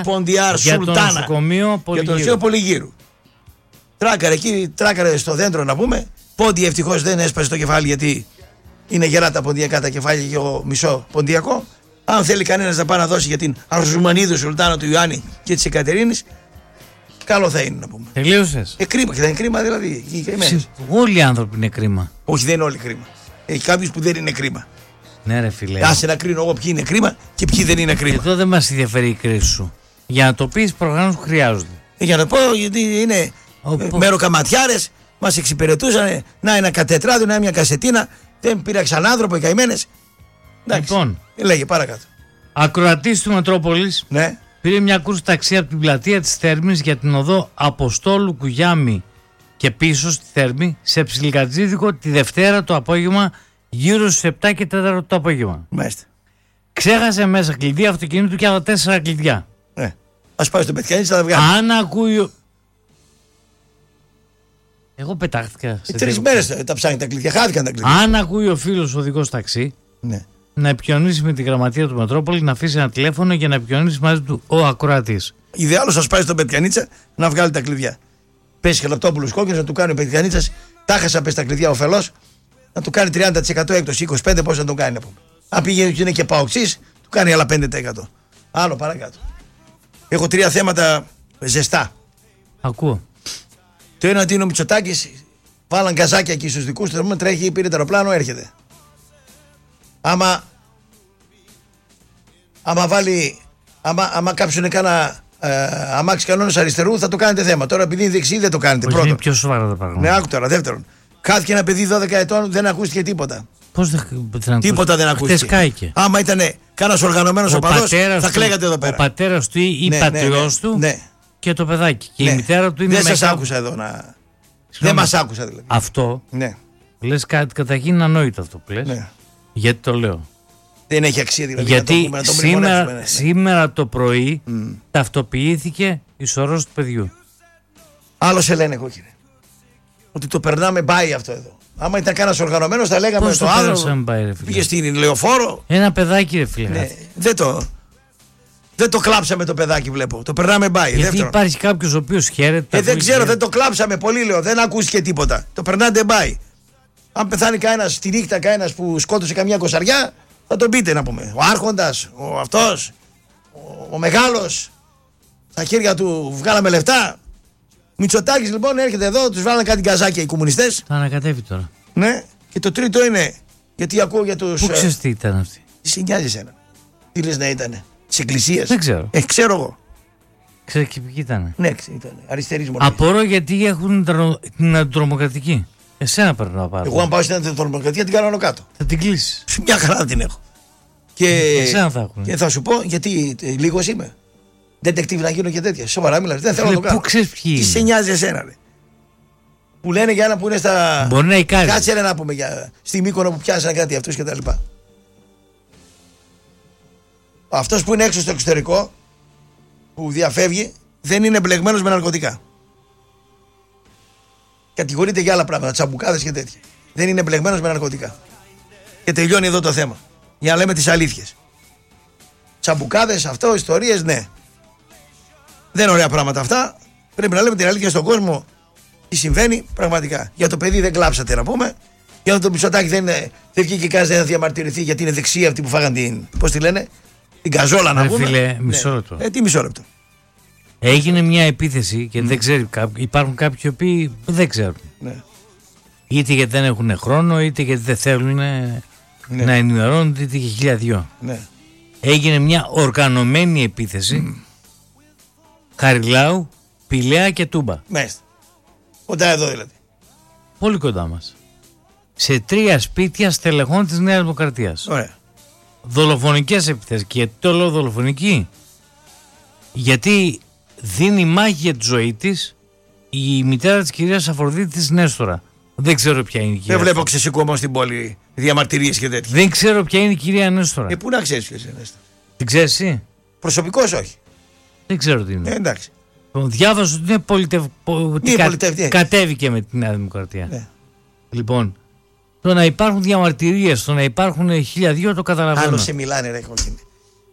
Ποντιάρ Σουλτάνα. Για το νοσοκομείο Πολυγύρου. Τράκαρε στο δέντρο να πούμε. Πόντι ευτυχώς δεν έσπασε το κεφάλι, γιατί είναι γερά τα ποντιακά τα κεφάλια και ο μισό ποντιακό. Αν θέλει κανένας να πάει να δώσει για την Αρζουμανίδου Σουλτάνα του Ιωάννη και της Εκατερίνης, καλό θα είναι να πούμε. Τελείωσες? Κρίμα, και δεν είναι κρίμα δηλαδή. Όλοι οι άνθρωποι είναι κρίμα. Όχι, δεν είναι όλοι κρίμα. Έχει κάποιους που δεν είναι κρίμα. Ναι, ρε φίλε. Άσε να κρίνω εγώ ποιοι είναι κρίμα και ποιοι δεν είναι κρίμα. Εδώ δεν μας ενδιαφέρει η κρίση σου. Για να το πεις, προγράμματα που χρειάζονται. Για να πω, γιατί είναι μεροκαματιάρες, μας εξυπηρετούσαν. Να ένα κατετράδιο, να μια κασετίνα. Δεν πήραξαν άνθρωπο οι καημένες. Λοιπόν, λέγε παρακάτω. Ακροατής του Μετρόπολης, ναι, πήρε μια κούρση ταξί από την πλατεία της Θέρμης για την οδό Αποστόλου Κουγιάμι και πίσω στη Θέρμη, σε Ψιλικατζίδικο, τη Δευτέρα το απόγευμα, γύρω στις 7 και 4 το απόγευμα. Μάλιστα. Ξέχασε μέσα κλειδιά αυτοκινήτου και άλλα 4 κλειδιά. Ναι. Ας πάει στο Πετιανίτσα να τα βγάλει. Αν ακούει. Εγώ πετάχτηκα. 3 μέρες τα ψάχνει τα κλειδιά, χάθηκαν τα κλειδιά. Αν ακούει ο φίλος οδηγός ταξί, ναι, να επικοινωνήσει με τη γραμματεία του Μετρόπολη, να αφήσει ένα τηλέφωνο για να επικοινωνήσει μαζί του ο ακροατής. Ιδεάλως σας πάει στο Πετιανίτσα να βγάλει τα κλειδιά. Πέσει Χελαπτόπουλος κόκκινος να του κάνει ο Πετιανίτσας, τάχασα πες τα κλειδιά ωφελώς, να του κάνει 30% έκπτωση, 25% πώς να τον κάνει. Αν πήγε και είναι και παοξής, του κάνει άλλα 5%. Άλλο παρακάτω. Έχω 3 θέματα ζεστά. Ακούω. Το ένα ότι είναι ο Μητσοτάκης, βάλαν καζάκια εκεί στους δικούς του, τρέχει, πήρε το αεροπλάνο, έρχεται. Άμα κάψουν κάνα αμάξι κανόνες αριστερού, θα το κάνετε θέμα. Τώρα επειδή είναι δεξί δεν το κάνετε. Όχι, πρώτον. είναι πιο σοβαρά τα πράγματα. Ναι, άκου τώρα. Δεύτερον, κάθηκε ένα παιδί 12 ετών, δεν ακούστηκε τίποτα. Πώς δεν ακούστηκε? Τίποτα δεν ακούστηκε. Άμα ήταν κάνας οργανωμένος οπαδός, θα κλαίγατε εδώ πέρα. Ο πατέρας του ή η πατριός του και το παιδάκι. Και η μητέρα του είναι δεν σας άκουσα εδώ να. Δεν μας άκουσα δηλαδή. Αυτό. Λες κάτι καταρχήν ανόητο αυτό που λες. Γιατί το λέω? Δεν έχει αξία δηλαδή. Γιατί σήμερα το πρωί ταυτοποιήθηκε η σωρός του παιδιού. Άλλο σε λένε κόκκινε. Ότι το περνάμε μπάι αυτό εδώ. Άμα ήταν κανένας οργανωμένος θα λέγαμε. Πώς το πέρασαμε μπάι, ρε φίλε? Πήγε στην λεωφόρο. Ένα παιδάκι, ρε φίλε. Ναι, δεν το κλάψαμε το παιδάκι, βλέπω. Το περνάμε μπάι. Γιατί υπάρχει κάποιος ο οποίος χαίρεται. Δεν ξέρω, δεν το κλάψαμε πολύ, λέω. Δεν ακούστηκε τίποτα. Το περνάτε μπάι. Αν πεθάνει κανένας στη νύχτα, κανένας που σκότωσε καμιά κοσαριά, θα τον πείτε να πούμε. Ο Άρχοντας, ο αυτός, ο μεγάλος, στα χέρια του βγάλαμε λεφτά. Μητσοτάκης λοιπόν έρχεται εδώ, τους βάλανε κάτι γκαζάκια οι κομμουνιστές. Θα ανακατεύει τώρα. Ναι, και το τρίτο είναι, γιατί ακούω για τους. Πού ξέρεις τι ήταν αυτή? Τι σε νοιάζει εσένα? Τι λες να ήτανε? Της εκκλησίας? Δεν ξέρω. Ξέρω εγώ. Ξέρω και ποιοι ήταν. Ναι, ήταν αριστερής μοναχής. Απορώ γιατί έχουν την αντιτρομοκρατική. Εσένα πρέπει να πάρω. Εγώ αν πάω στην αντιτρομοκρατία την κάνω άνω κάτω. Θα την κλείσεις. Μια χαρά την έχω. Και, εσένα θα έχουν. Και θα σου πω γιατί λίγος είμαι. Detective να γίνω και τέτοια. Σοβαρά μιλάς. Δεν θέλω να το κάνω. Πού ξέρεις ποιοι είναι? Τι σε νοιάζει εσένα, ρε? Που λένε για ένα που είναι στα. Μπορεί να εικάζει. Κάτσε ρε να πούμε για. Στη Μύκονο που πιάσανε κάτι αυτούς και τα λοιπά. Αυτός που είναι έξω στο εξωτερικό, που διαφεύγει, δεν είναι μπλεγμένος με ναρκωτικά. Κατηγορείται για άλλα πράγματα, τσαμπουκάδες και τέτοια. Δεν είναι μπλεγμένος με ναρκωτικά. Και τελειώνει εδώ το θέμα. Για να λέμε τις αλήθειες. Τσαμπουκάδες, αυτό, ιστορίες, ναι. Δεν είναι ωραία πράγματα αυτά. Πρέπει να λέμε την αλήθεια στον κόσμο. Τι συμβαίνει πραγματικά. Για το παιδί δεν κλάψατε να πούμε. Για το Μητσοτάκη δεν βγήκε κανένας να διαμαρτυρηθεί γιατί είναι δεξί αυτοί που φάγαν την. Πώς τη λένε? Την καζόλα να πούμε. Φίλε, μισό λεπτό. Τι μισό λεπτό? Έγινε μια επίθεση και δεν ξέρει. Υπάρχουν κάποιοι που δεν ξέρουν. Ναι. Είτε γιατί δεν έχουν χρόνο, είτε γιατί δεν θέλουν να ενημερώνονται, είτε και χίλια δυο. Ναι. Έγινε μια οργανωμένη επίθεση. Χαριλάου, Πηλαία και Τούμπα. Μάλιστα. Κοντά εδώ δηλαδή. Πολύ κοντά μας. Σε 3 σπίτια στελεχών της Νέας Δημοκρατίας. Ωραία. Δολοφονικές επιθέσεις. Και γιατί το λέω δολοφονική? Γιατί δίνει μάχη για τη ζωή της η μητέρα της κυρίας Αφροδίτης Νέστορα. Δεν ξέρω ποια είναι η κυρία. Δεν βλέπω ξεσηκωμό στην πόλη, διαμαρτυρίες και τέτοια. Δεν ξέρω ποια είναι η κυρία Νέστορα. Πού να ξέρεις ποιος είναι Νέστορα? Την ξέρεις εσύ? Προσωπικός όχι. Δεν ξέρω τι είναι. Εντάξει. Διάβασα ότι είναι πολιτευτική. Κατέβηκε με τη Νέα Δημοκρατία. Ναι. Λοιπόν, το να υπάρχουν διαμαρτυρίες, το να υπάρχουν 1002 το καταλαβαίνω. Άλλο σε μιλάνε ρε κόκκινη.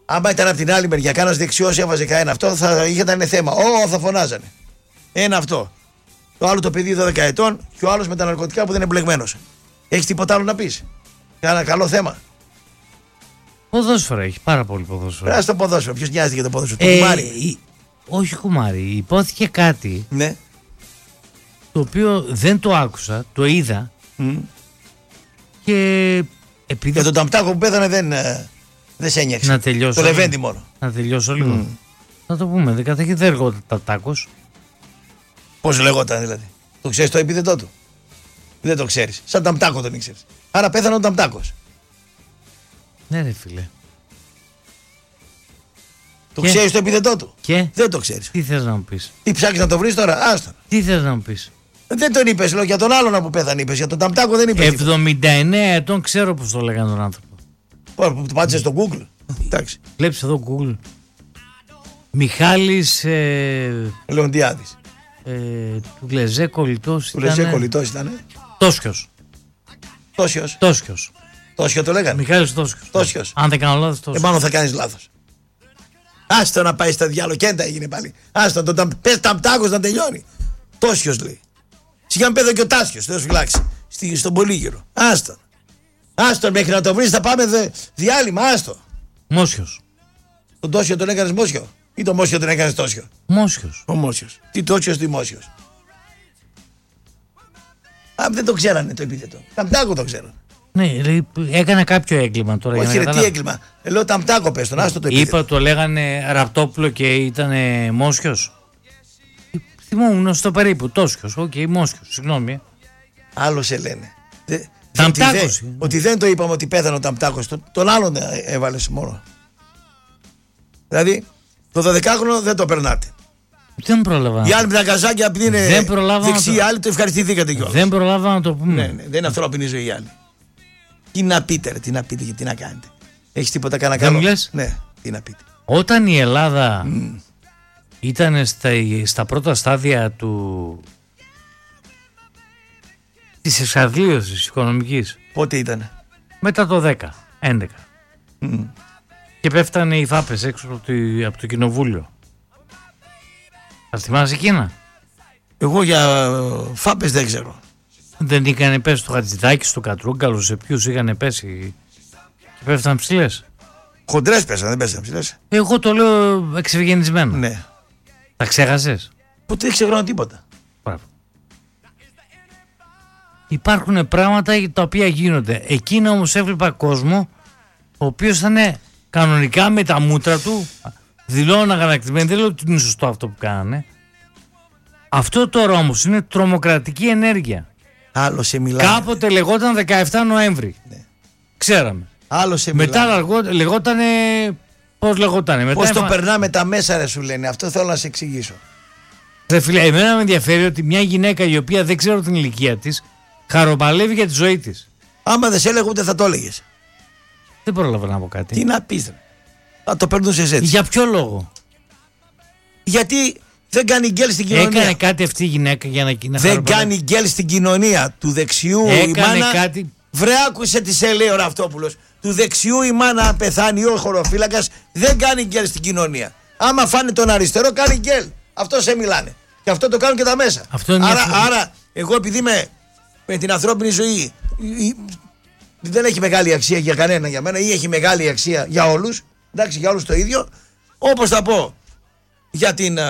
Άμα ήταν από την άλλη μεριά, κάνα δεξιό έβαζε κανένα αυτό, θα ήταν θέμα. Θα φωνάζανε. Ένα αυτό. Το άλλο το παιδί 12 ετών και ο άλλο με τα ναρκωτικά που δεν είναι μπλεγμένος. Έχει τίποτα άλλο να πει? Κάνα καλό θέμα. Ποδόσφαιρο έχει, πάρα πολύ ποδόσφαιρο. Πέρα στο ποδόσφαιρο. Ποιο νοιάζεται για το ποδόσφαιρο? Το κουμάρι. Όχι κουμάρι. Υπόθηκε κάτι. Ναι. Το οποίο δεν το άκουσα, το είδα. Και επειδή. Για τον Ταμτάκο που πέθανε δεν σε ένιωξε. Να τελειώσω. Το Λεβέντη μόνο. Να τελειώσω λίγο. Να το πούμε. Δεν έργο Ταμτάκος. Πώς λεγόταν δηλαδή? Το ξέρεις το επίθετό του? Δεν το ξέρεις. Σαν Ταμτάκο τον ήξερες. Άρα πέθανε ο Ταμτάκος. Ναι, ρε φίλε. Το ξέρεις το επίθετό του? Και δεν το ξέρεις. Τι θες να μου πεις? Τι ψάχνεις να το βρεις τώρα? Άστον. Τι θες να μου πεις? Δεν τον είπες, λέω, για τον άλλον που πέθανε είπες. Για τον Ταμτάκο δεν είπες. 79 ετών ξέρω πώς το λέγανε τον άνθρωπο. Που του πάτησες στο Google. Εντάξει. Βλέπεις εδώ Google. Μιχάλης Λεοντιάδης. Του Λεζέ κολλητός ήταν. Του Λεζέ κολλητός ήταν. Τόσιος. Τόσιο το λέγανε. Μιχάλης Τόσιος. Αν δεν κάνω λάθος, Τόσιος. Επάνω θα κάνεις λάθος. Άστο να πάει στα διάλογο. Και έγινε πάλι. Άστο, πες Ταμτάκος να τελειώνει. Τόσιος λέει. Σιγά με και ο Τάσιος, δεν σου φυλάξει. Στον Πολύγυρο. Άστον μέχρι να το βρεις θα πάμε διάλειμμα. Άστο. Μόσιος. Τον Τόσιο τον έκανες Μόσιο ή τον Μόσιο τον έκανες Τόσιο? Μόσιος. Ο Μόσιος. Τι Τόσιος, τι Μόσιος. Δεν το ξέρανε το επίθετο. Ταμτάκο το ξέρανε. Ναι, έκανε κάποιο έγκλημα τώρα. Όχι, τι έγκλημα. Λέω Ταμτάκο πες τον, άστο το επίθετο. Είπα, το λέγανε Ραπτόπουλο και ήταν Μόσιος. Θυμόμουν στο περίπου. Τόσιος. Οκ, Μόσιος. Συγγνώμη. Άλλο σε λένε. Ταμτάκος. Ότι δεν το είπαμε ότι πέθανε ο Ταμτάκος. Τον άλλον έβαλες μόνο. Δηλαδή το 12χρονο δεν το περνάτε. Δεν προλάβα. Οι άλλοι με τα καζάκια επειδή είναι δεξιοί, οι άλλοι το ευχαριστηθήκατε κιόλας. Δεν προλάβα να το πούμε. Ναι, δεν είναι ανθρώπινη ζωή οι άλλοι. Τι να πείτε, ρε, τι να πείτε και τι να κάνετε? Έχεις τίποτα κανένα καλό? Ναι, τι να πείτε. Όταν η Ελλάδα ήταν στα πρώτα στάδια της εξαθλίωσης οικονομικής. Πότε ήταν? Μετά το 10-11. Και πέφτανε οι φάπες έξω από το κοινοβούλιο. Θα θυμάσαι εκείνα? Εγώ για φάπες δεν ξέρω. Δεν είχαν πέσει στο Χατζηδάκη, στο Κατρούγκαλο, σε ποιους είχαν πέσει και πέφτανε ψηλές? Χοντρές πέσαν, δεν πέσαν ψηλές. Εγώ το λέω εξευγενισμένο. Ναι. Τα ξέχασες? Ποτέ δεν ξεχνάω τίποτα. Μπράβο. Υπάρχουν πράγματα τα οποία γίνονται. Εκείνα όμως έβλεπα κόσμο ο οποίος ήταν κανονικά με τα μούτρα του, δηλώνουν αγανακτημένοι. Δεν λέω ότι είναι σωστό αυτό που κάνανε. Αυτό τώρα όμως είναι τρομοκρατική ενέργεια. Άλλο σε μιλάνε. Κάποτε λεγόταν 17 Νοέμβρη. Ναι. Ξέραμε. Άλλο σε μετά λεγότανε. Πώς λεγότανε? Πώς το περνάμε τα μέσα, ρε, σου λένε. Αυτό θέλω να σε εξηγήσω. Ρε φίλε, εμένα με ενδιαφέρει ότι μια γυναίκα η οποία δεν ξέρω την ηλικία της χαροπαλεύει για τη ζωή της. Άμα δεν σε έλεγε ούτε θα το έλεγες. Δεν πρόλαβα να πω κάτι. Τι να πεις, ρε? Θα το περνούσες έτσι. Για ποιο λόγο? Γιατί δεν κάνει γκέλ στην κοινωνία. Έκανε κάτι αυτή η γυναίκα για να δεν κάνει γκέλ στην κοινωνία. Του δεξιού η μάνα. Κάτι... Βρε, άκουσε τι σε λέει ο Ραυτόπουλος. Του δεξιού η μάνα πεθάνει ο χωροφύλακας. Δεν κάνει γκέλ στην κοινωνία. Άμα φάνε τον αριστερό, κάνει γκέλ. Αυτό σε μιλάνε. Και αυτό το κάνουν και τα μέσα. Άρα, εγώ επειδή με την ανθρώπινη ζωή δεν έχει μεγάλη αξία για κανένα για μένα ή έχει μεγάλη αξία για όλους. Εντάξει, για όλους το ίδιο. Όπως θα πω για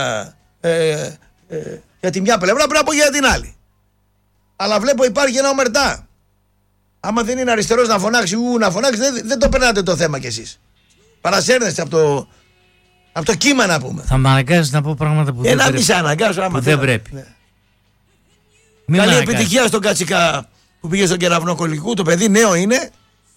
την μια πλευρά, πρέπει να πω για την άλλη. Αλλά βλέπω υπάρχει ένα ομερτά. Άμα δεν είναι αριστερός να φωνάξει να φωνάξει, δεν το περνάτε το θέμα κι εσείς. Παρασέρνεστε από το κύμα, να πούμε. Θα με αναγκάζεις να πω πράγματα που δεν πρέπει. Μη σε αναγκάζω άμα δεν πρέπει. Ναι. Καλή επιτυχία στον Κατσικά που πήγε στον κεραυνό Κολικού. Το παιδί νέο είναι.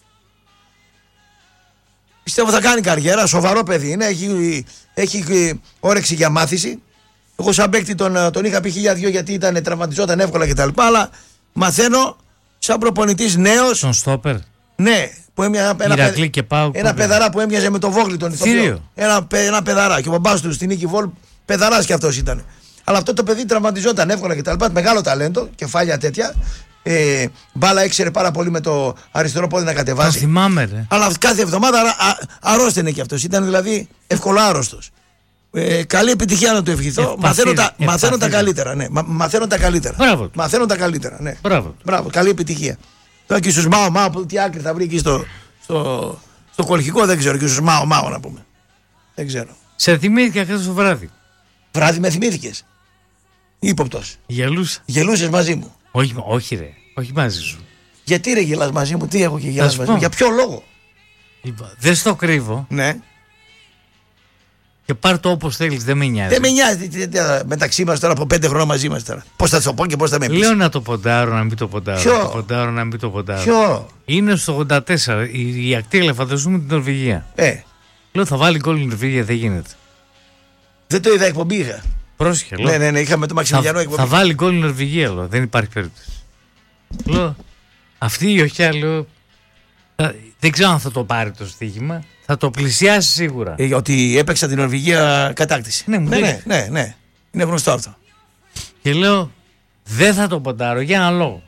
Πιστεύω θα κάνει καριέρα. Σοβαρό παιδί είναι. Έχει όρεξη για μάθηση. Εγώ σαν παίκτη τον είχα πει 1002 γιατί τραυματιζόταν εύκολα κτλ. Αλλά μαθαίνω σαν προπονητής νέος. Τον στόπερ. Ναι. Που ένα παιδαρά που έμοιαζε με τον Βόγλη τον ηθοποιό. Ένα παιδαρά. Και ο μπαμπάς του στην Νίκη Βόλ παιδαράς κι αυτός ήταν. Αλλά αυτό το παιδί τραυματιζόταν εύκολα κτλ. Μεγάλο ταλέντο, κεφάλια τέτοια. Μπάλα ήξερε πάρα πολύ με το αριστερό πόδι να Το κατεβάζει. θυμάμαι, ρε. Αλλά κάθε εβδομάδα αρρώστενε και αυτός. Ήταν δηλαδή ευκολάρρωστος. Καλή επιτυχία να του ευχηθώ. Μαθαίνω τα καλύτερα. Ναι. Μαθαίνω τα καλύτερα. Μπράβο. Μαθαίνω τα καλύτερα. Ναι. Μπράβο. Καλή επιτυχία. Τώρα και στους Μάο, τι άκρη θα βρει εκεί στο κολχικό, δεν ξέρω. Και στους Μάο να πούμε. Δεν ξέρω. Σε θυμήθηκα χθες το βράδυ. Βράδυ με θυμήθηκες. Ύποπτος. Γελούσα. Γελούσες μαζί μου. Όχι, ρε. Όχι μαζί σου. Γιατί ρε γελάς μαζί μου, τι έχω και γελάς μαζί μου, για ποιο λόγο? Δεν στο κρύβω. Ναι. Και πάρ' το όπως θέλεις, δεν με νοιάζει. Δεν με νοιάζει. Μεταξύ μας τώρα από 5 χρόνια μαζί μας τώρα. Πώς θα το πω και πώς θα με πεις? Λέω να το ποντάρω, να μην το ποντάρω. Ποιο? Να το ποντάρω, να μην το ποντάρω. Ποιο? Είναι στο 84. Η ακτή ελεφαντοστού με την Νορβηγία. Λέω θα βάλει γκολ η Νορβηγία, δεν γίνεται. Δεν το είδα, εκπομπή είχα. Πρόσεχε, λέω. Ναι, είχαμε το Μαξιμιλιανό εκπομπή. Θα βάλει γκολ η Νορβηγία, λέω. Δεν υπάρχει περίπτωση. Λέω, αυτή η οχιά, λέω. Δεν ξέρω αν θα το πάρει το στοίχημα. Θα το πλησιάσει σίγουρα. Ότι έπαιξα την Νορβηγία κατάκτηση. Ναι. Είναι γνωστό αυτό. Και λέω, δεν θα το ποντάρω για έναν λόγο.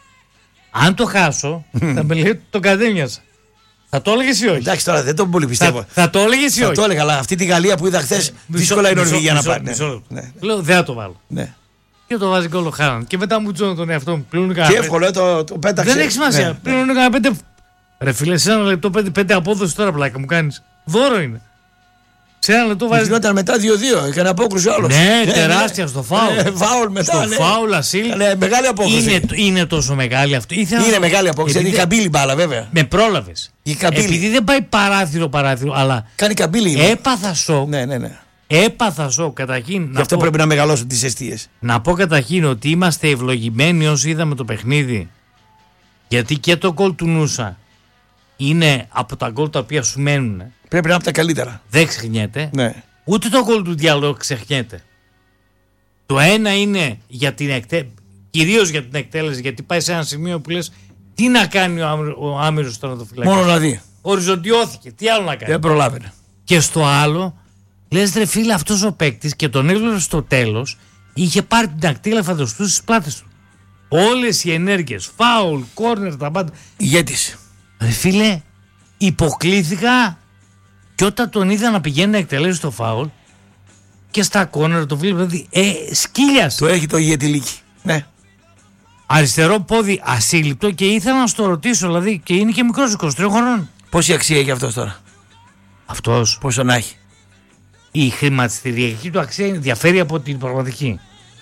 Αν το χάσω, θα με λέει τον κατέμοιασα. Θα το έλεγες ή όχι? Εντάξει, τώρα δεν το πολύ πιστεύω. Θα το έλεγες ή όχι? Θα το έλεγα, αλλά αυτή τη Γαλλία που είδα χθες, δύσκολα η Νορβηγία να πάρει. Λέω, δεν θα το βάλω. Ναι. Και το βάζει γκολ ο Χάλαντ. Και μετά μου τζώνω τον εαυτό μου. Και εύκολο, το πέταξε. Δεν έχει σημασία. Πλέον έκανα 5. Ρε φίλε, σε ένα λεπτό 5 απόδοση τώρα πλάκα μου κάνεις. Δώρο είναι. Σε ένα λεπτό βάζει. Γινόταν μετά 2-2. Έκανε απόκρουση ο άλλος. Ναι, τεράστια στο φάουλ. Φάουλ μετά. Στο φάουλ ασύλ. Μεγάλη απόκρουση. Είναι τόσο μεγάλη αυτό. Είναι μεγάλη απόκρουση. Είναι καμπύλη μπάλα, βέβαια. Με πρόλαβες. Επειδή δεν πάει παράθυρο, αλλά. Κάνει καμπύλη. Έπαθα σοκ. Ναι. Έπαθα σοκ καταρχήν. Γι' αυτό πρέπει να μεγαλώσουν τις αιστείες. Να πω καταρχήν ότι είμαστε ευλογημένοι όσοι είδαμε το παιχνίδι. Γιατί και το γκολ του Νούσα είναι από τα γκολ τα οποία σου μένουν. Πρέπει να είναι από τα καλύτερα. Δεν ξεχνιέται. Ναι. Ούτε το γκολ του Διαλό ξεχνιέται. Το ένα είναι για την κυρίως για την εκτέλεση, γιατί πάει σε ένα σημείο που λες τι να κάνει ο άμυρος τερματοφυλάκης. Μόνο να δει. Οριζοντιώθηκε. Τι άλλο να κάνει. Δεν προλάβαινε. Και στο άλλο, λες ρε φίλε, αυτός ο παίκτης και τον έβλεπε στο τέλος, είχε πάρει την ακτή ελεφαντοστού στις πλάτες του. Όλες οι ενέργειες, φάουλ, κόρνερ, τα πάντα. Ηγέτης. Ρε φίλε, υποκλήθηκα και όταν τον είδα να πηγαίνει να εκτελέσει το φάουλ και στα κόρνερ το βλέπω, δηλαδή, σκύλιας. Το έχει το ηγετηλίκι. Ναι. Αριστερό πόδι ασύλληπτο και ήθελα να στο ρωτήσω, δηλαδή, και είναι και μικρός 23 χρονών. Πόση αξία έχει αυτός τώρα? Αυτός. Πόσο να έχει? Η χρηματιστηριακή του αξία διαφέρει από την πραγματική.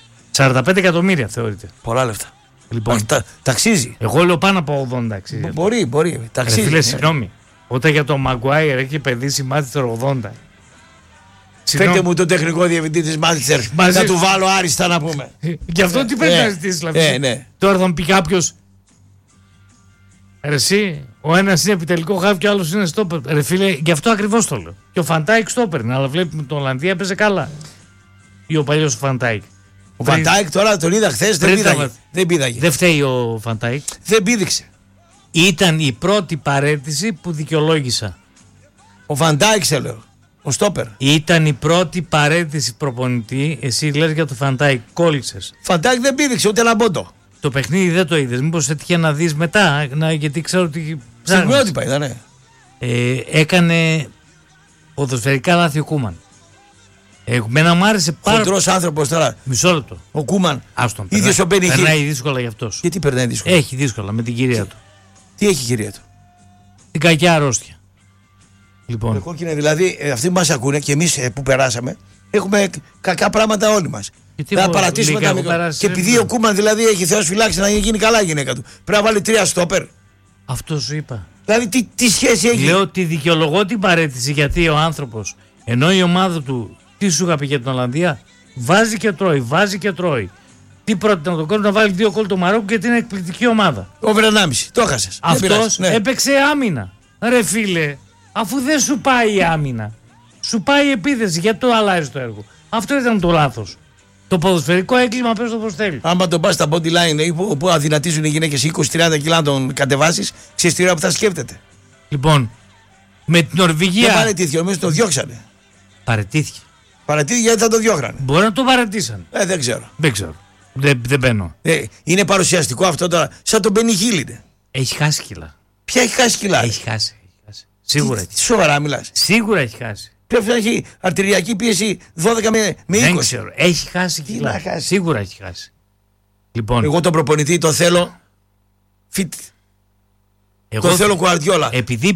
45 εκατομμύρια θεωρείται. Πολλά λεφτά. Λοιπόν, ταξίζει. εγώ λέω πάνω από 80 αξίζει. Μπορεί. Ταξίζει. Φίλε, συγγνώμη. Όταν για τον Μαγκουάιερ έχει επενδύσει Μάντσεστερ 80. Πέτε μου τον τεχνικό διευθυντή της Μάντσεστερ. Να του βάλω άριστα να πούμε. Γι' αυτό τι πρέπει να ζητήσει, δηλαδή. Ναι. Τώρα θα μου πει κάποιο. Εσύ, ο ένας είναι επιτελικό χάφ και ο άλλος είναι στόπερ. Ρε φίλε, γι' αυτό ακριβώς το λέω. Και ο Φαντάικ στόπερ, αλλά βλέπει με τον Ολλανδία παίζει καλά. Ή ο παλιός Φαντάικ. Ο Φαντάικ τώρα τον είδα χθες, δεν πήδαγε. Δεν φταίει ο Φαντάικ. Δεν πήδηξε. Ήταν η πρώτη παρέτηση που δικαιολόγησα. Ο Φαντάικ σε λέω. Ο στόπερ. Ήταν η πρώτη παρέτηση προπονητή. Εσύ λες για το Φαντάικ, κόλλησες. Φαντάικ δεν πήδηξε ούτε ένα πόντο. Το παιχνίδι δεν το είδες. Μήπως έτυχε να δεις μετά, γιατί ξέρω ότι. Στιγμιότυπα ήταν, ναι. Έκανε ποδοσφαιρικά λάθη ο Κούμαν. Εμένα μου άρεσε πάρα πολύ. Χοντρός άνθρωπος τώρα. Μισό λεπτό. Ο Κούμαν. Άστον. Ίδιος ο Μπενιχίλ. Περνάει δύσκολα γι' αυτός. Γιατί περνάει δύσκολα? Έχει δύσκολα με την κυρία του. Τι έχει η κυρία του? Την κακιά αρρώστια. Λοιπόν. Κόκκινα, δηλαδή αυτοί που μας ακούνε και εμείς που περάσαμε, έχουμε κακά πράγματα όλοι μας. Θα παρατήσουμε τα μικρά. Και επειδή ο Κούμαν δηλαδή έχει Θεός φυλάξει να γίνει καλά η γυναίκα του, πρέπει να βάλει 3 στόπερ. Αυτό σου είπα. Δηλαδή τι σχέση έχει? Λέω ότι δικαιολογώ την παρέτηση, γιατί ο άνθρωπος, ενώ η ομάδα του, τι σου είχα πει για την Ολλανδία, βάζει και τρώει. Τι πρότεινε να τον κάνει? Να βάλει 2 γκολ το Μαρόκο, γιατί είναι εκπληκτική ομάδα. Over 1,5. Το έχασες. Αυτός έπαιξε άμυνα. Ρε φίλε, αφού δεν σου πάει η άμυνα, σου πάει η επίθεση, γιατί το αλλάζει το έργο? Αυτό ήταν το λάθος. Το ποδοσφαιρικό έγκλημα πες όπως θέλει. Άμα τον πας στα body line που αδυνατίζουν οι γυναίκες 20-30 κιλά να τον κατεβάσεις, ξέρεις τι ώρα που θα σκέφτεται. Λοιπόν, με την Νορβηγία. Δεν παρετήθηκε, νομίζω το διώξανε. Παρετήθηκε. Παρετήθηκε γιατί θα το διώχνανε. Μπορεί να το παρετήσαν. Δεν ξέρω. Δεν ξέρω. Δεν μπαίνω. Είναι παρουσιαστικό αυτό τώρα. Σαν τον Μπενι Χίλ είναι. Έχει χάσει κιλά. Ποια έχει χάσει κιλά? Έχει χάσει. Σίγουρα έχει. Σοβαρά μιλάς? Σίγουρα έχει χάσει. Πρέπει να έχει αρτηριακή πίεση 12 με 20. Δεν ξέρω. Έχει χάσει κιλά. Σίγουρα έχει χάσει. Λοιπόν, εγώ τον προπονητή τον θέλω fit. Το θέλω Γκουαρδιόλα. Επειδή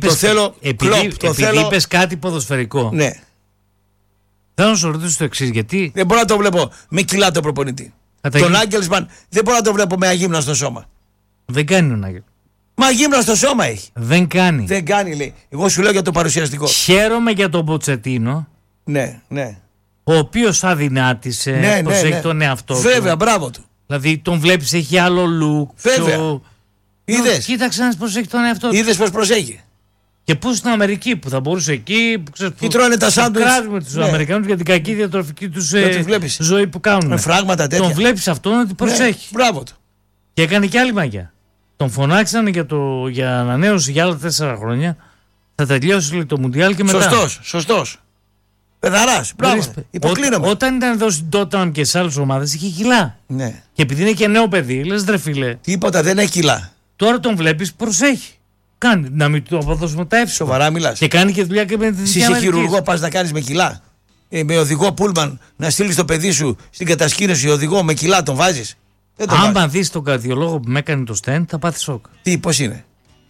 είπες κάτι ποδοσφαιρικό. Ναι. Θέλω να σου ρωτήσω το εξής, γιατί. Δεν μπορώ να το βλέπω με κιλά το προπονητή. Τον Άγγελσμαν δεν μπορώ να το βλέπω με αγύμναστο σώμα. Δεν κάνει τον Άγγελ. Μα αγύμναστο σώμα έχει. Δεν κάνει. Δεν κάνει, λέει. Εγώ σου λέω για το παρουσιαστικό. Χαίρομαι για τον Ποτσετίνο. Ναι, ναι. Ο οποίος αδυνάτησε. Προσέχει τον εαυτό του. Βέβαια, μπράβο του. Δηλαδή τον βλέπεις, έχει άλλο look. Βέβαια. Είδες. Κοίταξε να προσέχει τον εαυτό του. Είδες πως προσέχει. Και πού στην Αμερική που θα μπορούσε εκεί. Τι τρώνε τα σάντουιτς. Κράζουμε τους Αμερικανούς για την κακή διατροφική τους ζωή που κάνουν. Με φράγματα τέτοια. Τον βλέπεις αυτόν ότι προσέχει. Μπράβο του. Και έκανε και άλλη μαγιά. Τον φωνάξανε για ανανέωση για άλλα 4 χρόνια. Θα τελειώσει λέει, το Μουντιάλ και μετά. Σωστός. Πεδαράς. Μπράβο. Υποκλίνομαι. Όταν ήταν εδώ στην Τόταναμ και σε άλλες ομάδες είχε κιλά. Ναι. Και επειδή είναι και νέο παιδί, λες ρε φίλε. Τίποτα, δεν έχει κιλά. Τώρα τον βλέπεις, προσέχει. Κάνει να μην του αποδώσουμε τα εύσημα. Σοβαρά μιλάς. Και κάνει και δουλειά και με την είσαι χειρουργό, πας να κάνεις με κιλά. Με οδηγό πούλμαν να στείλεις το παιδί σου στην κατασκήνωση, οδηγό με κιλά τον βάζεις. Αν δεις τον καρδιολόγο που με έκανε το στέντ, θα πάθει σοκ. Τι, πώς είναι?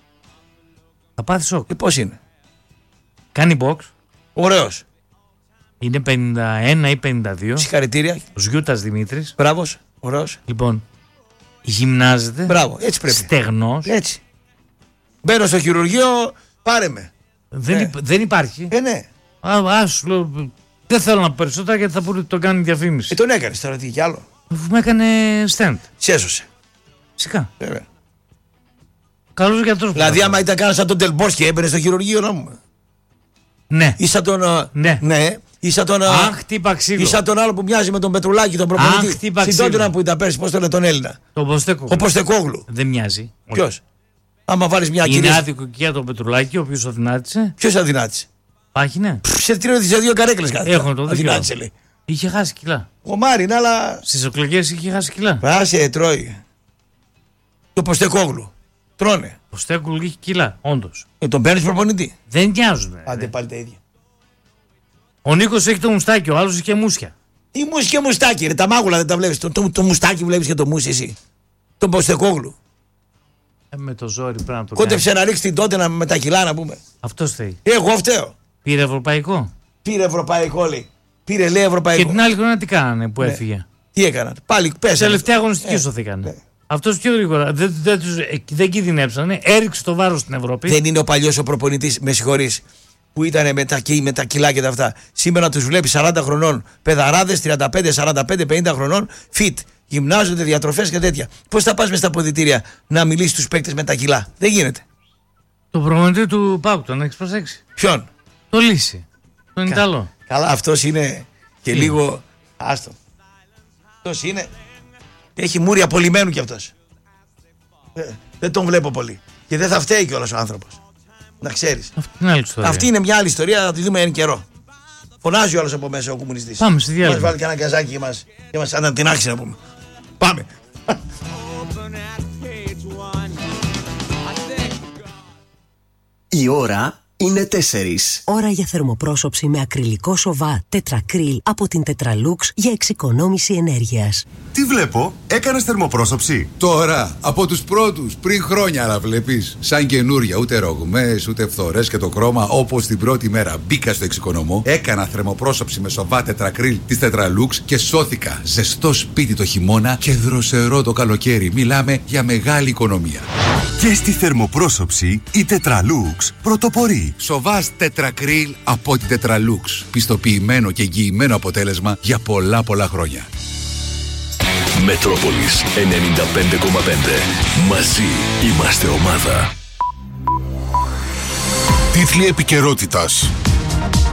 Θα πάθει σοκ. Πώς είναι? Κάνει box. Ωραίος. Είναι 51 ή 52. Συγχαρητήρια. Ο Γιούτας Δημήτρης. Μπράβος. Ωραίος. Λοιπόν, γυμνάζεται. Μπράβο, έτσι πρέπει. Στεγνός. Έτσι. Μπαίνω στο χειρουργείο, πάρε με. Δεν υπάρχει. Ναι. Σου λέω, δεν θέλω να πω περισσότερα γιατί θα πούνε ότι τον κάνει διαφήμιση. Τον έκανες τώρα, τι κι άλλο. Αφού με έκανε στέντ. Σέσωσε. Φυσικά. Βέβαια. Καλός γιατρός. Δηλαδή, άμα ήταν κανένα σαν τον Τελμπός και έμπαινε στο χειρουργείο να μου. Ναι. Ή σαν τον. Ναι. Ή σαν τον. Αν χτύπα ξύλο. Ή σαν τον άλλο που μοιάζει με τον Πετρουλάκη, τον προπονητή. Αν χτύπα ξύλο. Στην Τότεναμ που ήταν πέρσι, πώς τον λένε τον Έλληνα. Ο Ποστεκόγλου. Δεν μοιάζει. Ποιος? Άμα βάλεις μια είναι κυρία. άδικο και για τον Πετρουλάκη, ο οποίος αδυνάτησε. Ποιος αδυνάτησε? Πάχει, ναι. Σε δύο καρέκλες κάτι. Έχω το δίκιο. Αδυνάτησε, λέει. Είχε χάσει κιλά. Ο Μάριν, αλλά. Στις εκλογές είχε χάσει κιλά. Άσε, τρώει. Το Ποστεκόγλου. Τρώνε. Ο Στέκουλ είχε κιλά, όντως. Τον παίρνεις προπονητή. Δεν νοιάζουν. Άντε πάλι τα ίδια. Ο Νίκος έχει το μουστάκι, ο άλλος είχε μουσια. Τι μουσι και μουστάκι, ρε, τα μάγουλα δεν τα βλέπεις. Το μουστάκι βλέπεις και το μουσι εσύ. Τον Ποστεκόγλου. Με το ζόρι πρέπει να το κόντεψε να ρίξει την τότε με τα κιλά να πούμε. Αυτός θέλει. Εγώ φταίω. Πήρε ευρωπαϊκό. Πήρε ευρωπαϊκό, λέει. Πήρε, λέει, ευρωπαϊκό. Και την άλλη χρονιά τι κάνανε που έφυγε. Τι έκαναν. Πάλι πέσανε. Τελευταία αγωνιστική σωθήκανε. Ναι. Αυτός πιο γρήγορα. Δεν κινδυνεύσανε. Έριξε το βάρος στην Ευρώπη. Δεν είναι ο παλιός ο προπονητής, με συγχωρείς, που ήταν με τα κιλά και τα αυτά. Σήμερα τους βλέπει 40 χρονών παιδαράδες, 35, 45, 50 χρονών, fit. Γυμνάζονται, διατροφές και τέτοια. Πώς θα πας μες στα αποδυτήρια να μιλήσεις στους παίκτες με τα κιλά? Δεν γίνεται. Το προπονητή του ΠΑΟΚ τον έχεις προσέξει? Ποιον? Το Λύση. Τον Ιταλό. Καλά, αυτός είναι και λίγο. Άστο. Αυτός είναι. Έχει μούρια απολυμένου κι αυτός. Δεν τον βλέπω πολύ. Και δεν θα φταίει κιόλας ο άνθρωπος. Να ξέρεις. Αυτή είναι μια άλλη ιστορία, θα τη δούμε εν καιρό. Φωνάζει ο άλλος από μέσα ο κομμουνιστής. Πάμε στη διάλειμμα. Μας βάλει και ένα καζάκι και μας ανατινάξει να πούμε. Πάμε. Η ώρα είναι 4. Ώρα για θερμοπρόσωψη με ακριλικό σοβά τετρακρίλ από την Tetralux για εξοικονόμηση ενέργειας. Τι βλέπω, έκανες θερμοπρόσωψη? Τώρα, από τους πρώτους, πριν χρόνια, αλλά βλέπεις. Σαν καινούρια, ούτε ρογμές, ούτε φθορές και το χρώμα, όπως την πρώτη μέρα μπήκα στο εξοικονομώ. Έκανα θερμοπρόσωψη με σοβά τετρακρίλ της Tetralux και σώθηκα. Ζεστό σπίτι το χειμώνα και δροσερό το καλοκαίρι. Μιλάμε για μεγάλη οικονομία. Και στη θερμοπρόσωψη η Tetralux πρωτοπορεί. Σοβάς τετρακρίλ από την Tetralux. Πιστοποιημένο και εγγυημένο αποτέλεσμα για πολλά χρόνια. Μετρόπολης 95,5. Μαζί είμαστε ομάδα. Τίτλοι επικαιρότητας.